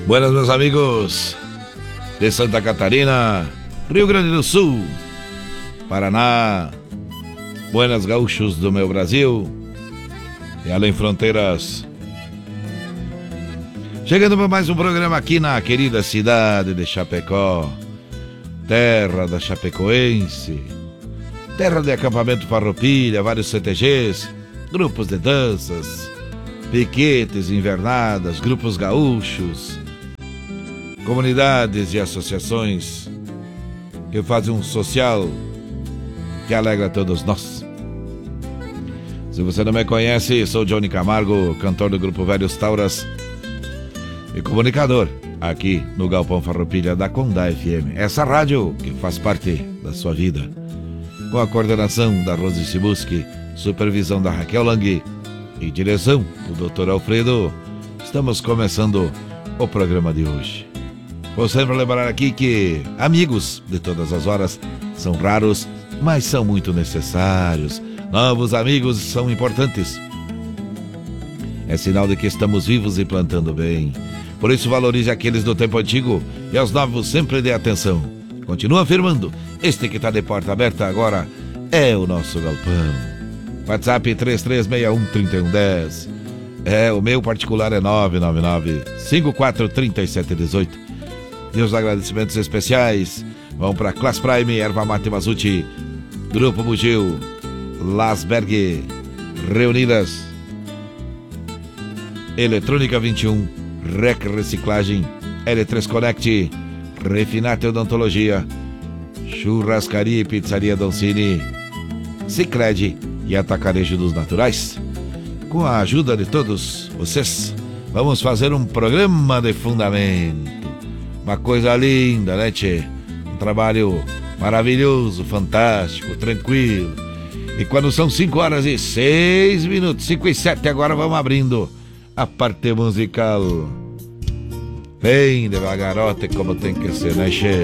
Buenas, meus amigos de Santa Catarina, Rio Grande do Sul, Paraná. Buenas, gaúchos do meu Brasil e além fronteiras. Chegando para mais um programa aqui na querida cidade de Chapecó, terra da chapecoense, terra de acampamento farroupilha, vários CTGs, grupos de danças, piquetes, invernadas, grupos gaúchos, comunidades e associações que fazem um social que alegra todos nós. Se você não me conhece, sou Johnny Camargo, cantor do grupo Velhos Tauras e comunicador aqui no Galpão Farroupilha da Condá FM, essa rádio que faz parte da sua vida, com a coordenação da Rose Sibuski, supervisão da Raquel Lang e direção do Dr. Alfredo. Estamos começando o programa de hoje. Vou sempre lembrar aqui que amigos de todas as horas são raros, mas são muito necessários. Novos amigos são importantes. É sinal de que estamos vivos e plantando bem. Por isso valorize aqueles do tempo antigo e aos novos sempre dê atenção. Continua afirmando, este que está de porta aberta agora é o nosso galpão. WhatsApp 3361-3110. O meu particular é 999-543718. E os agradecimentos especiais vão para Class Prime, Erva Mate Mazuti, Grupo Bugil, Lasberg, Reunidas, Eletrônica 21, Rec Reciclagem, L3 Connect, Refinate Odontologia, Churrascaria e Pizzaria Doncini, Sicredi e Atacarejo dos Naturais. Com a ajuda de todos vocês, vamos fazer um programa de fundamento. Uma coisa linda, né, tchê? Um trabalho maravilhoso, fantástico, tranquilo. E quando são 5h06, 5h07, agora vamos abrindo a parte musical. Bem devagarote, como tem que ser, né, tchê?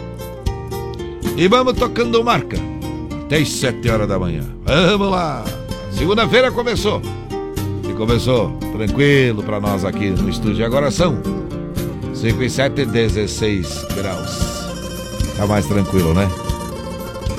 E vamos tocando marca até as 7h da manhã. Vamos lá! Segunda-feira começou. E começou tranquilo pra nós aqui no estúdio. Agora são 5h07, 16 graus. Tá mais tranquilo, né?